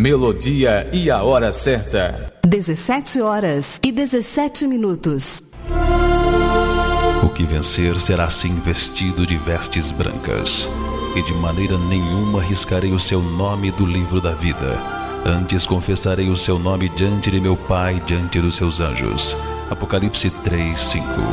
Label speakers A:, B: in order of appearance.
A: melodia e a hora certa.
B: 17h17.
C: O que vencer será assim vestido de vestes brancas, e de maneira nenhuma riscarei o seu nome do livro da vida. Antes confessarei o seu nome diante de meu Pai, diante dos seus anjos. Apocalipse 3:5.